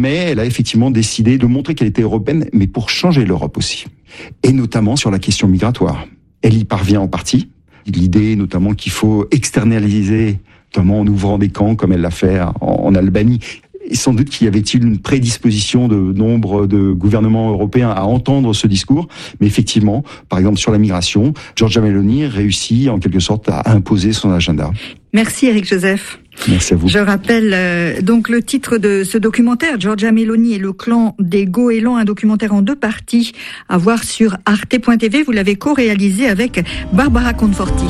mais elle a effectivement décidé de montrer qu'elle était européenne, mais pour changer l'Europe aussi. Et notamment sur la question migratoire. Elle y parvient en partie. L'idée notamment qu'il faut externaliser, notamment en ouvrant des camps, comme elle l'a fait en Albanie. Et sans doute qu'il y avait-il une prédisposition de nombre de gouvernements européens à entendre ce discours. Mais effectivement, par exemple sur la migration, Giorgia Meloni réussit en quelque sorte à imposer son agenda. Merci Éric Joseph. Merci à vous. Je rappelle donc le titre de ce documentaire, Giorgia Meloni et le clan des goélands, un documentaire en 2 parties à voir sur arte.tv. Vous l'avez co-réalisé avec Barbara Conforti.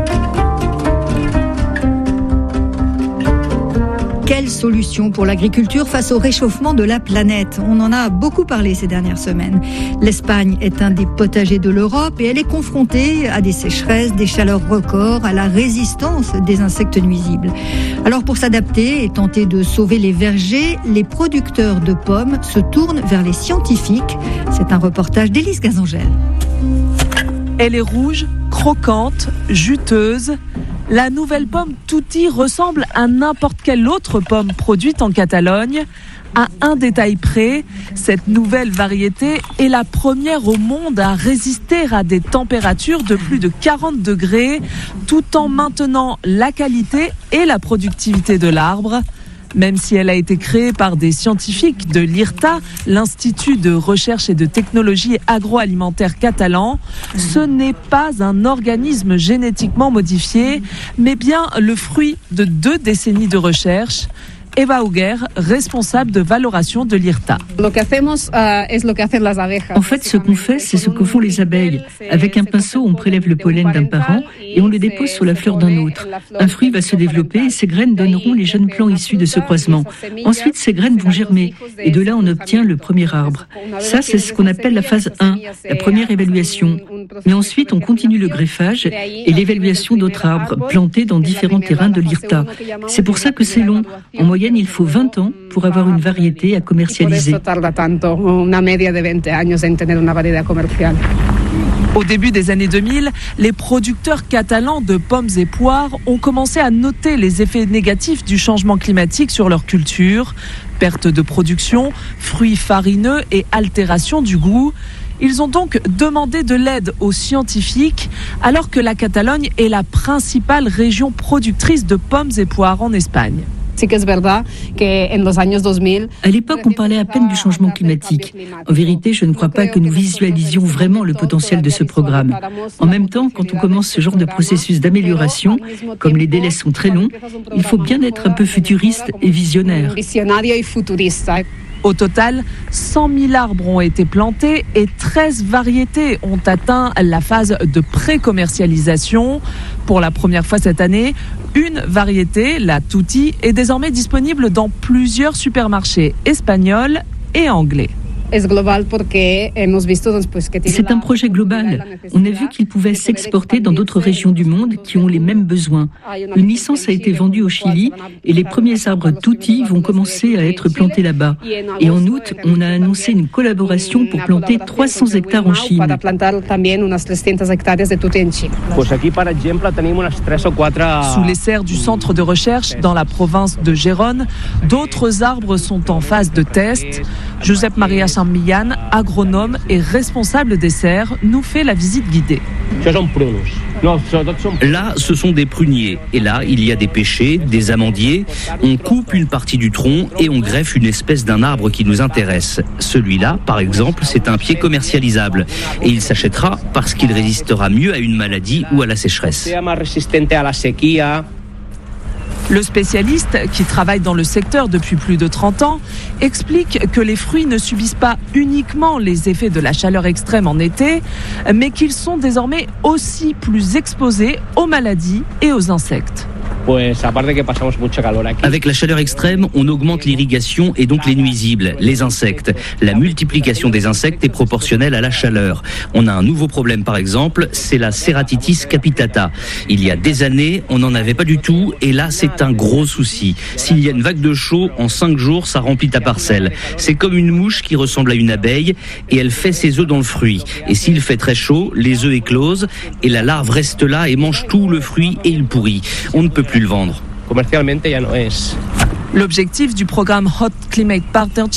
Quelle solution pour l'agriculture face au réchauffement de la planète ? On en a beaucoup parlé ces dernières semaines. L'Espagne est un des potagers de l'Europe et elle est confrontée à des sécheresses, des chaleurs records, à la résistance des insectes nuisibles. Alors pour s'adapter et tenter de sauver les vergers, les producteurs de pommes se tournent vers les scientifiques. C'est un reportage d'Élise Gazangel. Elle est rouge, croquante, juteuse. La nouvelle pomme Tutti ressemble à n'importe quelle autre pomme produite en Catalogne. À un détail près, cette nouvelle variété est la première au monde à résister à des températures de plus de 40 degrés, tout en maintenant la qualité et la productivité de l'arbre. Même si elle a été créée par des scientifiques de l'IRTA, l'Institut de recherche et de technologie agroalimentaire catalan, ce n'est pas un organisme génétiquement modifié, mais bien le fruit de 2 décennies de recherche. Eva Huguer, responsable de valoration de l'IRTA. En fait, ce qu'on fait, c'est ce que font les abeilles. Avec un pinceau, on prélève le pollen d'un parent et on le dépose sur la fleur d'un autre. Un fruit va se développer et ces graines donneront les jeunes plants issus de ce croisement. Ensuite, ces graines vont germer et de là, on obtient le premier arbre. Ça, c'est ce qu'on appelle la phase 1, la première évaluation. Mais ensuite, on continue le greffage et l'évaluation d'autres arbres plantés dans différents terrains de l'IRTA. C'est pour ça que c'est long. En moyenne, il faut 20 ans pour avoir une variété à commercialiser. Au début des années 2000, les producteurs catalans de pommes et poires ont commencé à noter les effets négatifs du changement climatique sur leur culture. Perte de production, fruits farineux et altération du goût. Ils ont donc demandé de l'aide aux scientifiques, alors que la Catalogne est la principale région productrice de pommes et poires en Espagne. À l'époque, on parlait à peine du changement climatique. En vérité, je ne crois pas que nous visualisions vraiment le potentiel de ce programme. En même temps, quand on commence ce genre de processus d'amélioration, comme les délais sont très longs, il faut bien être un peu futuriste et visionnaire. Au total, 100 000 arbres ont été plantés et 13 variétés ont atteint la phase de pré-commercialisation. Pour la première fois cette année, une variété, la Tutti, est désormais disponible dans plusieurs supermarchés espagnols et anglais. C'est un projet global. On a vu qu'il pouvait s'exporter dans d'autres régions du monde qui ont les mêmes besoins. Une licence a été vendue au Chili et les premiers arbres Tutti vont commencer à être plantés là-bas. Et en août, on a annoncé une collaboration pour planter 300 hectares en Chine. Sous les serres du centre de recherche dans la province de Gérone, d'autres arbres sont en phase de test. Josep Maria Millán, agronome et responsable des serres, nous fait la visite guidée. Là, ce sont des pruniers. Et là, il y a des pêchers, des amandiers. On coupe une partie du tronc et on greffe une espèce d'un arbre qui nous intéresse. Celui-là, par exemple, c'est un pied commercialisable. Et il s'achètera parce qu'il résistera mieux à une maladie ou à la sécheresse. Le spécialiste, qui travaille dans le secteur depuis plus de 30 ans, explique que les fruits ne subissent pas uniquement les effets de la chaleur extrême en été, mais qu'ils sont désormais aussi plus exposés aux maladies et aux insectes. Avec la chaleur extrême, on augmente l'irrigation et donc les nuisibles, les insectes. La multiplication des insectes est proportionnelle à la chaleur. On a un nouveau problème par exemple, c'est la Ceratitis capitata. Il y a des années, on n'en avait pas du tout et là c'est un gros souci. S'il y a une vague de chaud, en 5 jours, ça remplit ta parcelle. C'est comme une mouche qui ressemble à une abeille et elle fait ses œufs dans le fruit. Et s'il fait très chaud, les œufs éclosent et la larve reste là et mange tout le fruit et il pourrit. On ne peut plus le vendre. L'objectif du programme Hot Climate Partnership